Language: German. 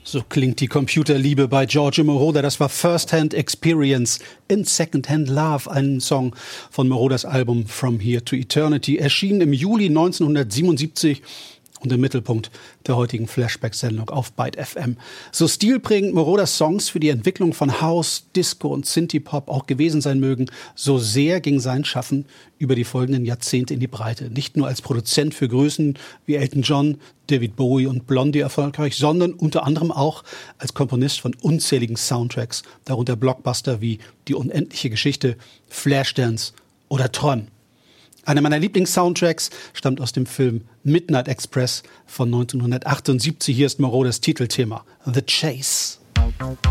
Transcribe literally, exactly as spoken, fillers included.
So klingt die Computerliebe bei Giorgio Moroder. Das war First Hand Experience in Second Hand Love, ein Song von Moroders Album From Here to Eternity, erschienen im Juli neunzehnhundertsiebenundsiebzig und im Mittelpunkt der heutigen Flashback-Sendung auf Byte F M. So stilprägend Moroders Songs für die Entwicklung von House, Disco und Synthie-Pop auch gewesen sein mögen, so sehr ging sein Schaffen über die folgenden Jahrzehnte in die Breite. Nicht nur als Produzent für Größen wie Elton John, David Bowie und Blondie erfolgreich, sondern unter anderem auch als Komponist von unzähligen Soundtracks, darunter Blockbuster wie Die unendliche Geschichte, Flashdance oder Tron. Einer meiner Lieblings-Soundtracks stammt aus dem Film Midnight Express von neunzehnhundertachtundsiebzig. Hier ist Moroders Titelthema, The Chase.